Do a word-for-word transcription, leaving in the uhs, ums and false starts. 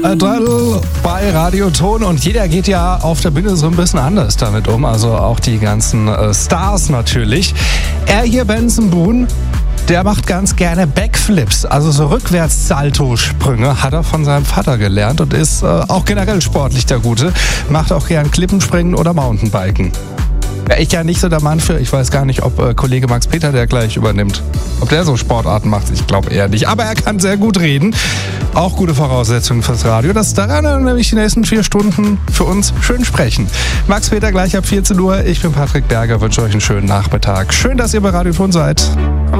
Adele bei Radioton und jeder geht ja auf der Bühne so ein bisschen anders damit um, also auch die ganzen äh, Stars natürlich. Er hier, Benson Boone, der macht ganz gerne Backflips, also so Rückwärts-Salto-Sprünge, hat er von seinem Vater gelernt und ist äh, auch generell sportlich der Gute, macht auch gern Klippenspringen oder Mountainbiken. Wäre ich ja nicht so der Mann für. Ich weiß gar nicht, ob äh, Kollege Max Peter der gleich übernimmt. Ob der so Sportarten macht, ich glaube eher nicht. Aber er kann sehr gut reden. Auch gute Voraussetzungen fürs Radio. Das daran nämlich die nächsten vier Stunden für uns schön sprechen. Max Peter gleich ab vierzehn Uhr. Ich bin Patrick Berger, wünsche euch einen schönen Nachmittag. Schön, dass ihr bei Radioton seid.